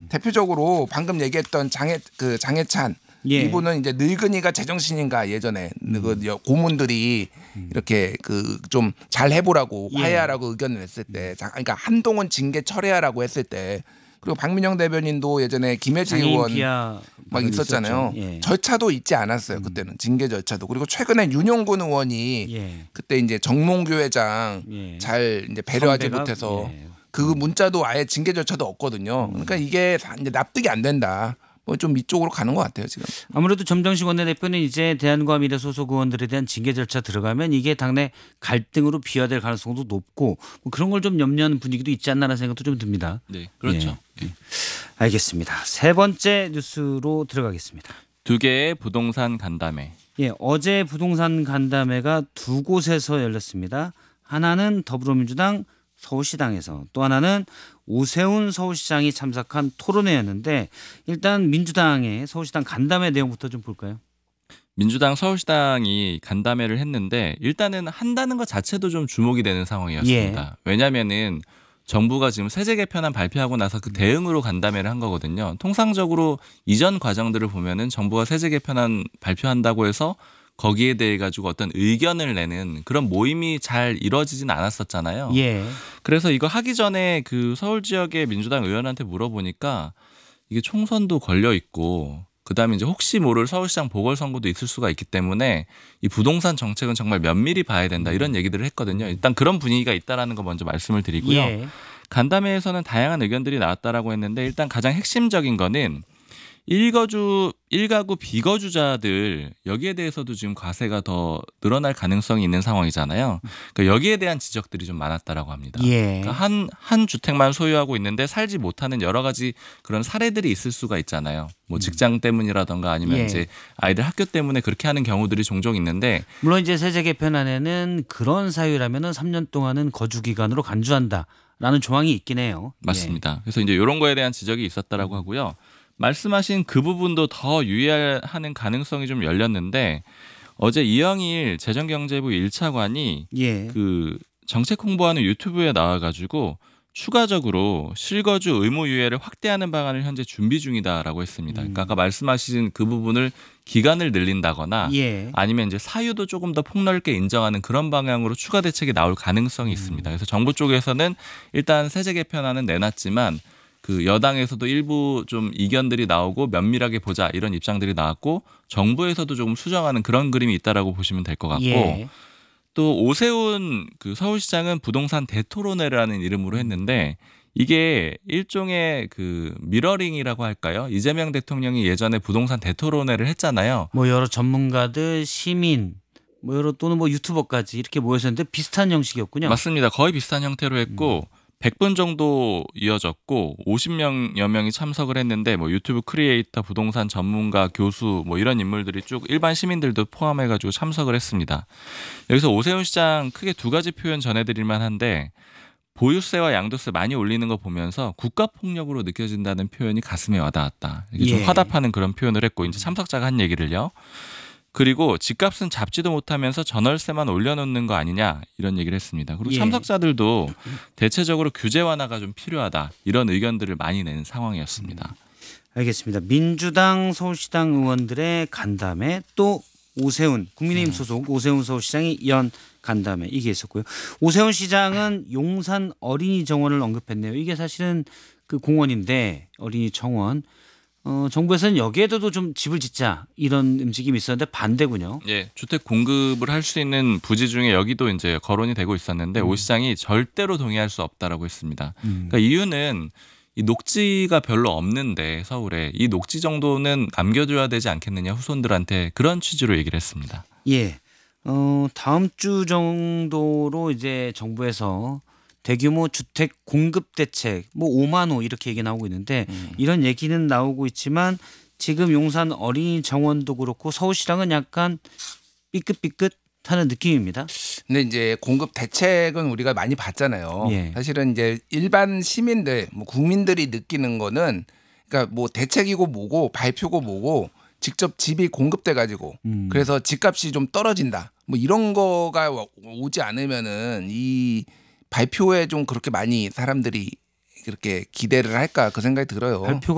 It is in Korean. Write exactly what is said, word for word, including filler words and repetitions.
대표적으로 방금 얘기했던 장해 그 장해찬 예. 이분은 이제 늙은이가 제정신인가 예전에 음. 그 고문들이 음. 이렇게 그 좀 잘 해보라고 화해하라고 예. 의견을 냈을 때, 그러니까 한동훈 징계 철회하라고 했을 때, 그리고 박민영 대변인도 예전에 김혜지 의원 막 있었잖아요. 예. 절차도 있지 않았어요. 그때는 징계 절차도. 그리고 최근에 윤용근 의원이 예. 그때 이제 정몽규 회장 예. 잘 이제 배려하지 선배가? 못해서 예. 그 문자도 아예 징계 절차도 없거든요. 그러니까 이게 이제 납득이 안 된다. 뭐 좀 이쪽으로 가는 것 같아요 지금. 아무래도 점정식 원내대표는 이제 대한과 미래 소속 의원들에 대한 징계 절차 들어가면 이게 당내 갈등으로 비화될 가능성도 높고 뭐 그런 걸 좀 염려하는 분위기도 있지 않나라는 생각도 좀 듭니다. 네, 그렇죠. 예. 예. 알겠습니다. 세 번째 뉴스로 들어가겠습니다. 두 개의 부동산 간담회. 예, 어제 부동산 간담회가 두 곳에서 열렸습니다. 하나는 더불어민주당 서울시당에서, 또 하나는 오세훈 서울시장이 참석한 토론회였는데, 일단 민주당의 서울시당 간담회 내용부터 좀 볼까요? 민주당 서울시당이 간담회를 했는데 일단은 한다는 것 자체도 좀 주목이 되는 상황이었습니다. 예. 왜냐하면은 정부가 지금 세제 개편안 발표하고 나서 그 대응으로 간담회를 한 거거든요. 통상적으로 이전 과정들을 보면은 정부가 세제 개편안 발표한다고 해서 거기에 대해 가지고 어떤 의견을 내는 그런 모임이 잘 이루어지진 않았었잖아요. 예. 그래서 이거 하기 전에 그 서울 지역의 민주당 의원한테 물어보니까 이게 총선도 걸려 있고 그다음에 이제 혹시 모를 서울시장 보궐선거도 있을 수가 있기 때문에 이 부동산 정책은 정말 면밀히 봐야 된다 이런 얘기들을 했거든요. 일단 그런 분위기가 있다라는 거 먼저 말씀을 드리고요. 예. 간담회에서는 다양한 의견들이 나왔다라고 했는데 일단 가장 핵심적인 거는 일거주, 일가구 비거주자들 여기에 대해서도 지금 과세가 더 늘어날 가능성이 있는 상황이잖아요. 그러니까 여기에 대한 지적들이 좀 많았다라고 합니다. 예. 그러니까 한, 한 주택만 소유하고 있는데 살지 못하는 여러 가지 그런 사례들이 있을 수가 있잖아요. 뭐 직장 때문이라던가 아니면 예. 이제 아이들 학교 때문에 그렇게 하는 경우들이 종종 있는데, 물론 이제 세제 개편안에는 그런 사유라면은 삼 년 동안은 거주 기간으로 간주한다라는 조항이 있긴 해요. 맞습니다. 예. 그래서 이제 이런 거에 대한 지적이 있었다라고 하고요. 말씀하신 그 부분도 더 유의하는 가능성이 좀 열렸는데, 어제 이영일 재정경제부 일 차관이 예. 그 정책 홍보하는 유튜브에 나와가지고 추가적으로 실거주 의무 유예를 확대하는 방안을 현재 준비 중이다라고 했습니다. 그러니까 아까 말씀하신 그 부분을 기간을 늘린다거나 예. 아니면 이제 사유도 조금 더 폭넓게 인정하는 그런 방향으로 추가 대책이 나올 가능성이 있습니다. 그래서 정부 쪽에서는 일단 세제 개편안은 내놨지만 그 여당에서도 일부 좀 이견들이 나오고 면밀하게 보자 이런 입장들이 나왔고, 정부에서도 조금 수정하는 그런 그림이 있다라고 보시면 될 것 같고, 예. 또 오세훈 그 서울시장은 부동산 대토론회라는 이름으로 했는데 이게 일종의 그 미러링이라고 할까요? 이재명 대통령이 예전에 부동산 대토론회를 했잖아요. 뭐 여러 전문가들, 시민, 뭐 여러 또는 뭐 유튜버까지 이렇게 모였었는데 비슷한 형식이었군요. 맞습니다. 거의 비슷한 형태로 했고 음. 백 분 정도 이어졌고 오십 명여 명이 참석을 했는데 뭐 유튜브 크리에이터, 부동산 전문가, 교수 뭐 이런 인물들이 쭉 일반 시민들도 포함해가지고 참석을 했습니다. 여기서 오세훈 시장 크게 두 가지 표현 전해드릴 만한데, 보유세와 양도세 많이 올리는 거 보면서 국가폭력으로 느껴진다는 표현이 가슴에 와닿았다. 이게 좀 예. 화답하는 그런 표현을 했고, 이제 참석자가 한 얘기를요. 그리고 집값은 잡지도 못하면서 전월세만 올려놓는 거 아니냐 이런 얘기를 했습니다. 그리고 예. 참석자들도 대체적으로 규제 완화가 좀 필요하다 이런 의견들을 많이 낸 상황이었습니다. 알겠습니다. 민주당 서울시당 의원들의 간담회, 또 오세훈 국민의힘 소속 오세훈 서울시장이 연 간담회 이게 있었고요. 오세훈 시장은 용산 어린이 정원을 언급했네요. 이게 사실은 그 공원인데 어린이 정원. 어, 정부에서는 여기에도 좀 집을 짓자 이런 움직임이 있었는데 반대군요. 예, 주택 공급을 할 수 있는 부지 중에 여기도 이제 거론이 되고 있었는데 음. 오 시장이 절대로 동의할 수 없다라고 했습니다. 음. 그러니까 이유는 이 녹지가 별로 없는데 서울에 이 녹지 정도는 남겨줘야 되지 않겠느냐 후손들한테, 그런 취지로 얘기를 했습니다. 예, 어, 다음 주 정도로 이제 정부에서 대규모 주택 공급 대책 뭐 오만 호 이렇게 얘기 나오고 있는데 음. 이런 얘기는 나오고 있지만 지금 용산 어린이 정원도 그렇고 서울시랑은 약간 삐끗삐끗하는 느낌입니다. 근데 이제 공급 대책은 우리가 많이 봤잖아요. 예. 사실은 이제 일반 시민들, 뭐 국민들이 느끼는 거는 그러니까 뭐 대책이고 뭐고 발표고 뭐고 직접 집이 공급돼 가지고 음. 그래서 집값이 좀 떨어진다. 뭐 이런 거가 오지 않으면은 이 발표에 좀 그렇게 많이 사람들이 그렇게 기대를 할까 그 생각이 들어요. 발표가